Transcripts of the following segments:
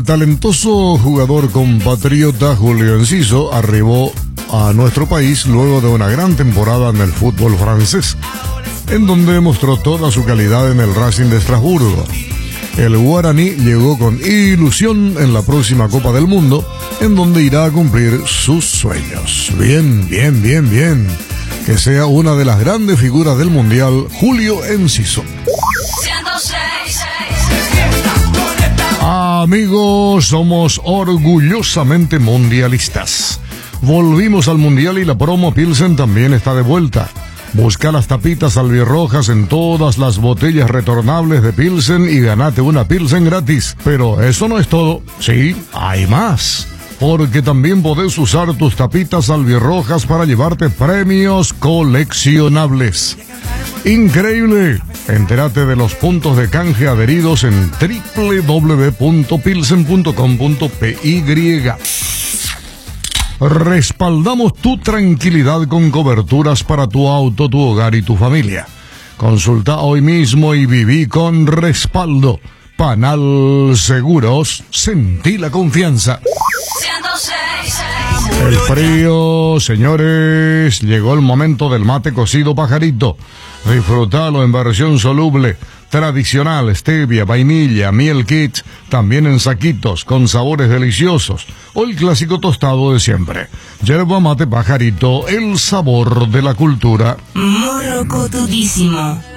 talentoso jugador compatriota Julio Enciso arribó a nuestro país luego de una gran temporada en el fútbol francés, en donde mostró toda su calidad en el Racing de Estrasburgo. El guaraní llegó con ilusión en la próxima Copa del Mundo, en donde irá a cumplir sus sueños. Bien. Que sea una de las grandes figuras del Mundial, Julio Enciso. Amigos, somos orgullosamente mundialistas. Volvimos al Mundial y la promo Pilsen también está de vuelta. Busca las tapitas albirrojas en todas las botellas retornables de Pilsen y ganate una Pilsen gratis. Pero eso no es todo. Sí, hay más. Porque también podés usar tus tapitas albirrojas para llevarte premios coleccionables. ¡Increíble! Entérate de los puntos de canje adheridos en www.pilsen.com.py. Respaldamos tu tranquilidad con coberturas para tu auto, tu hogar y tu familia. Consulta hoy mismo y viví con respaldo. Panal Seguros, sentí la confianza. El frío, señores, llegó el momento del mate cocido Pajarito. Disfrútalo en versión soluble, tradicional, stevia, vainilla, miel kit, también en saquitos con sabores deliciosos, o el clásico tostado de siempre. Yerba mate Pajarito, el sabor de la cultura. Morrocotudísimo.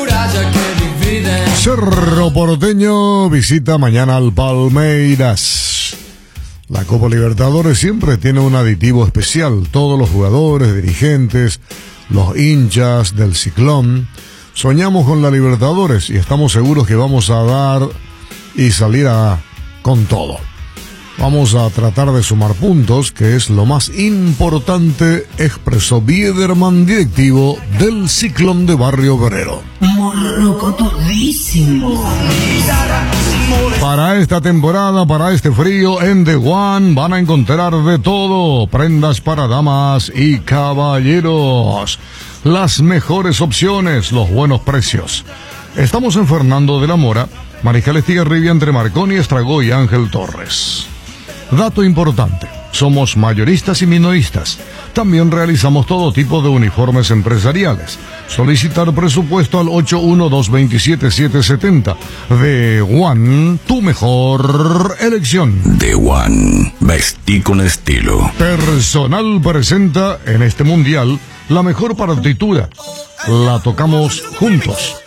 Cerro Porteño visita mañana al Palmeiras. La Copa Libertadores siempre tiene un aditivo especial. Todos los jugadores, dirigentes, los hinchas del Ciclón, soñamos con la Libertadores y estamos seguros que vamos a dar y salir con todo. Vamos a tratar de sumar puntos, que es lo más importante, expresó Biederman, directivo del Ciclón de Barrio Obrero. Morrocotudísimo. Para esta temporada, para este frío, en The One van a encontrar de todo. Prendas para damas y caballeros. Las mejores opciones, los buenos precios. Estamos en Fernando de la Mora, Mariscal Estigarribia, entre Marconi, Estragó y Ángel Torres. Dato importante, somos mayoristas y minoristas. También realizamos todo tipo de uniformes empresariales. Solicitar presupuesto al 812-27-770. The One, tu mejor elección. The One, vestí con estilo. Personal presenta en este mundial la mejor partitura. La tocamos juntos.